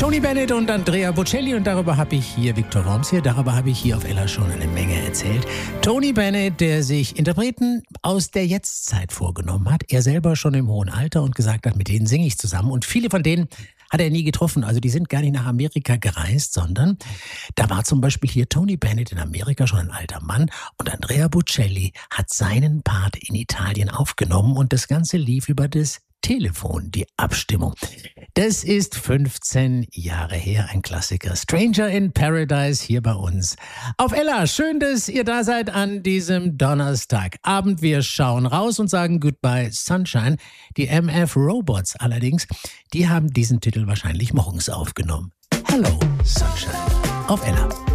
Tony Bennett und Andrea Bocelli, und darüber habe ich hier, Viktor Worms hier, darüber habe ich hier auf Ella schon eine Menge erzählt. Tony Bennett, der sich Interpreten aus der Jetztzeit vorgenommen hat, er selber schon im hohen Alter, und gesagt hat, mit denen singe ich zusammen, und viele von denen hat er nie getroffen. Also die sind gar nicht nach Amerika gereist, sondern da war zum Beispiel hier Tony Bennett in Amerika schon ein alter Mann, und Andrea Bocelli hat seinen Part in Italien aufgenommen, und das Ganze lief über das Telefon, die Abstimmung. Das ist 15 Jahre her, ein Klassiker. Stranger in Paradise hier bei uns auf Ella. Schön, dass ihr da seid an diesem Donnerstagabend. Wir schauen raus und sagen Goodbye Sunshine. Die MF Robots allerdings, die haben diesen Titel wahrscheinlich morgens aufgenommen. Hello Sunshine auf Ella.